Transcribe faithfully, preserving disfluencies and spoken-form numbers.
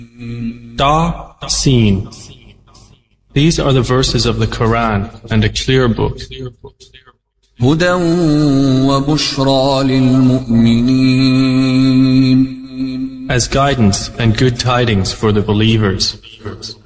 Ta, Sin. These are the verses of the Quran and a clear book. هدى وبشرى للمؤمنين. As guidance and good tidings for the believers.